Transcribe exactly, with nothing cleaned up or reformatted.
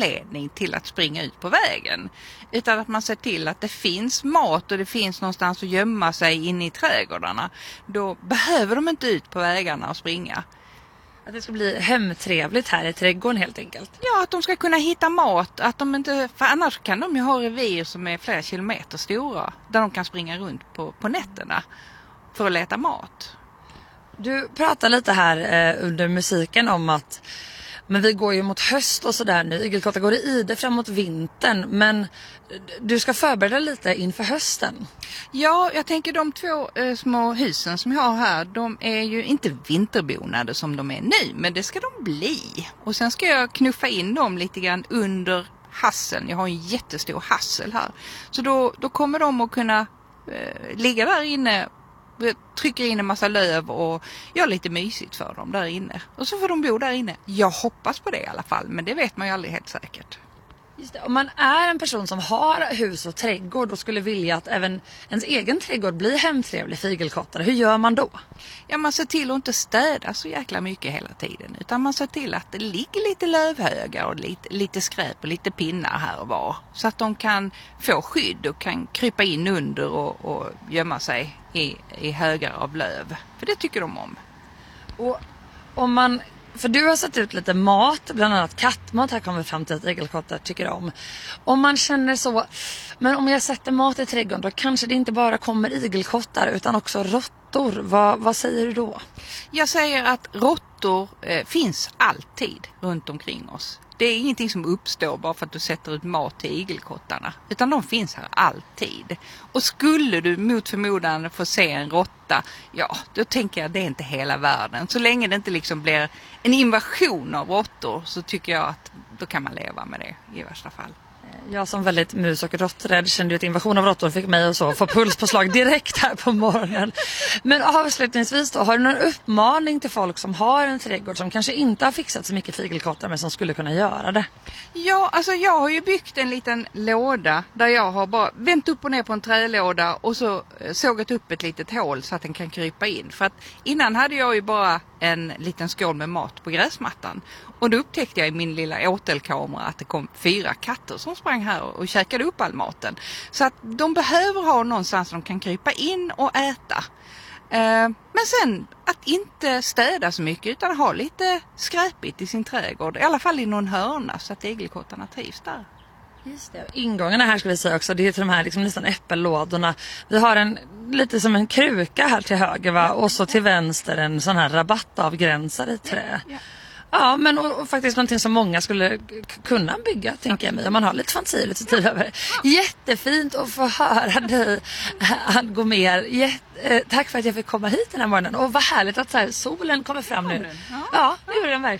anledning till att springa ut på vägen. Utan att man ser till att det finns mat och det finns någonstans att gömma sig inne i trädgårdarna. Då behöver de inte ut på vägarna och springa. Att det ska bli hemtrevligt här i trädgården helt enkelt. Ja, att de ska kunna hitta mat. Att de inte, för annars kan de ju ha revir som är flera kilometer stora. Där de kan springa runt på, på nätterna för att leta mat. Du pratar lite här eh, under musiken om att men vi går ju mot höst och sådär nu. Igelkottar går i ide framåt vintern. Men du ska förbereda lite inför hösten. Ja, jag tänker de två eh, små husen som jag har här. De är ju inte vinterbonade som de är nu. Men det ska de bli. Och sen ska jag knuffa in dem lite grann under hasseln. Jag har en jättestor hassel här. Så då, då kommer de att kunna eh, ligga där inne. Trycker in en massa löv och gör lite mysigt för dem där inne. Och så får de bo där inne. Jag hoppas på det i alla fall, men det vet man ju aldrig helt säkert. Just det. Om man är en person som har hus och trädgård och skulle vilja att även ens egen trädgård blir hemtrevlig för igelkottar, hur gör man då? Ja, man ser till att inte städa så jäkla mycket hela tiden. Utan man ser till att det ligger lite lövhögar och lite, lite skräp och lite pinnar här och var. Så att de kan få skydd och kan krypa in under och, och gömma sig i, i högar av löv. För det tycker de om. Och om man... För du har satt ut lite mat, bland annat kattmat här kommer fram till att igelkottar tycker om. Om man känner så, men om jag sätter mat i trädgården då kanske det inte bara kommer igelkottar utan också råttor. Vad, vad säger du då? Jag säger att råttor eh, finns alltid runt omkring oss. Det är ingenting som uppstår bara för att du sätter ut mat till igelkottarna. Utan de finns här alltid. Och skulle du mot förmodan få se en råtta, ja, då tänker jag det är inte hela världen. Så länge det inte liksom blir en invasion av råttor så tycker jag att då kan man leva med det i värsta fall. Jag som väldigt mus- och råtträdd kände ju att invasion av råttor fick mig att så få pulspåslag direkt här på morgonen. Men avslutningsvis då, har du någon uppmaning till folk som har en trädgård som kanske inte har fixat så mycket igelkottar men som skulle kunna göra det? Ja, alltså jag har ju byggt en liten låda där jag har bara vänt upp och ner på en trälåda och så sågat upp ett litet hål så att den kan krypa in. För att innan hade jag ju bara en liten skål med mat på gräsmattan. Och då upptäckte jag i min lilla åtelkamera att det kom fyra katter som sprang här och käkade upp all maten. Så att de behöver ha någonstans de kan krypa in och äta. Men sen att inte städa så mycket utan ha lite skräpigt i sin trädgård. I alla fall i någon hörna så att igelkottarna trivs där. Just det. Ingångarna här ska vi säga också, det är till de här liksom nästan äppellådorna. Vi har en lite som en kruka här till höger va? Och så till vänster en sån här rabattavgränsare i trä. Ja, ja. Ja, men och, och faktiskt någonting som många skulle k- kunna bygga, tänker jag mig. Om man har lite fantasi, lite tid över. Jättefint att få höra dig, Ann Gomér. Jätte, eh, tack för att jag fick komma hit den här morgonen. Och vad härligt att så här, solen kommer fram nu. Ja, det gjorde den verkligen.